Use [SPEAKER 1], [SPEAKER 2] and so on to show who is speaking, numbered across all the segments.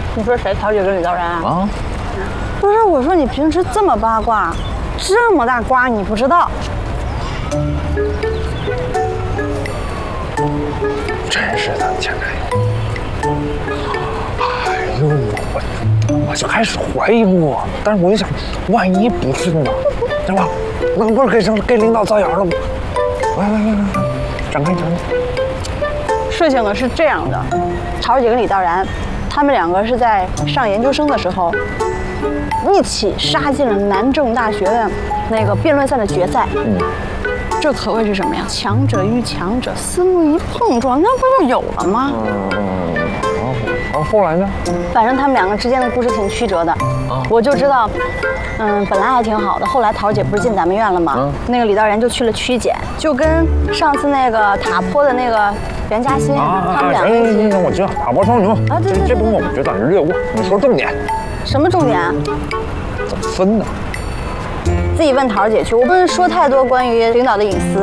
[SPEAKER 1] 你说谁？陶姐跟李道然啊？
[SPEAKER 2] 啊？
[SPEAKER 1] 不是，我说你平时这么八卦，这么大瓜你不知道？
[SPEAKER 2] 真是的，前男友。哎呦，我就开始怀疑过，但是我就想，万一不是呢，对吧？那不是给领导造谣了吗？来，展开。
[SPEAKER 1] 事情呢是这样的，陶姐跟李道然，他们两个是在上研究生的时候，一起杀进了南郑大学的那个辩论赛的决赛。这可谓是什么呀？强者与强者思路一碰撞，那不就有了吗？
[SPEAKER 2] 然后后来呢？
[SPEAKER 1] 反正他们两个之间的故事挺曲折的。我就知道，本来还挺好的，后来桃姐不是进咱们院了吗？那个李道然就去了曲检，就跟上次那个塔坡的那个袁嘉欣，他们两个一起。
[SPEAKER 2] 我知道塔坡双牛啊，这部分我们觉得略过。你说重点。
[SPEAKER 1] 什么重点？
[SPEAKER 2] 怎么分呢？
[SPEAKER 1] 自己问桃姐去，我不能说太多关于领导的隐私。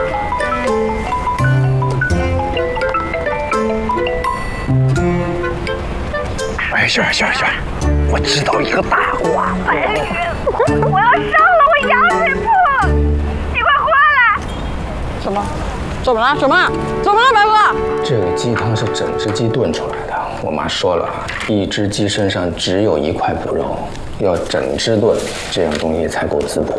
[SPEAKER 2] 哎，行，我知道一个大瓜。
[SPEAKER 3] 我要上了，我羊水破了，你快回来！
[SPEAKER 1] 什么？怎么了，白哥？
[SPEAKER 4] 这个鸡汤是整只鸡炖出来的。我妈说了，一只鸡身上只有一块补肉，要整只炖，这样东西才够滋补。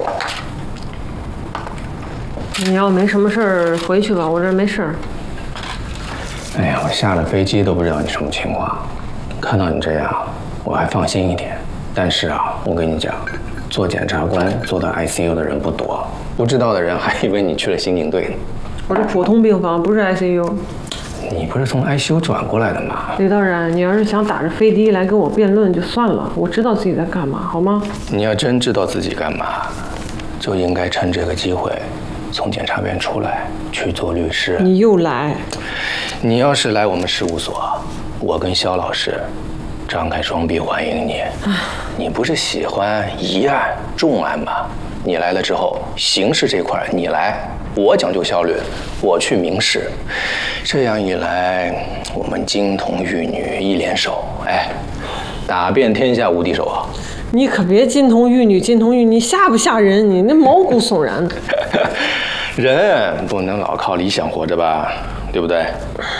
[SPEAKER 5] 你要没什么事儿回去吧，我这儿没事儿。
[SPEAKER 4] 哎呀，我下了飞机都不知道你什么情况，看到你这样，我还放心一点。但是啊，我跟你讲，做检察官做到 ICU 的人不多，不知道的人还以为你去了刑警队呢。
[SPEAKER 5] 我这普通病房不是 ICU。
[SPEAKER 4] 你不是从 ICU 转过来的吗？
[SPEAKER 5] 李道然，你要是想打着飞的来跟我辩论就算了，我知道自己在干嘛，好吗？
[SPEAKER 4] 你要真知道自己干嘛，就应该趁这个机会从检察院出来去做律师。
[SPEAKER 5] 你又来？
[SPEAKER 4] 你要是来我们事务所，我跟肖老师张开双臂欢迎你。你不是喜欢疑案重案吗？你来了之后，刑事这块你来，我讲究效率，我去民事。这样一来，我们金童玉女一联手，哎，打遍天下无敌手啊！
[SPEAKER 5] 你可别金童玉女，你吓不吓人？你那毛骨悚然的。
[SPEAKER 4] 人不能老靠理想活着吧，对不对？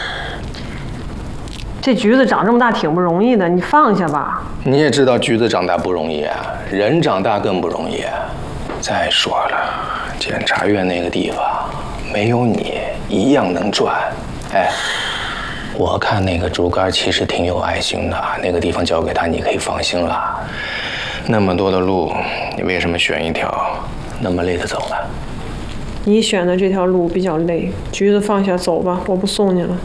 [SPEAKER 5] 这橘子长这么大挺不容易的，你放下吧。
[SPEAKER 4] 你也知道橘子长大不容易啊，人长大更不容易啊。再说了，检察院那个地方没有你一样能赚。哎，我看那个竹竿其实挺有爱心的，那个地方交给他你可以放心了。那么多的路，你为什么选一条那么累的走呢？
[SPEAKER 5] 你选的这条路比较累，橘子放下走吧，我不送你了。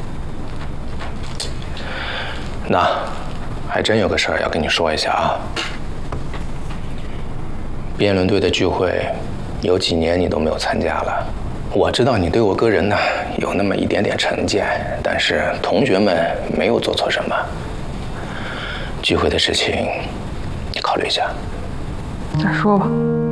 [SPEAKER 4] 那还真有个事儿要跟你说一下啊。辩论队的聚会有几年你都没有参加了。我知道你对我个人呢有那么一点点成见，但是同学们没有做错什么。聚会的事情，你考虑一下。
[SPEAKER 5] 再说吧。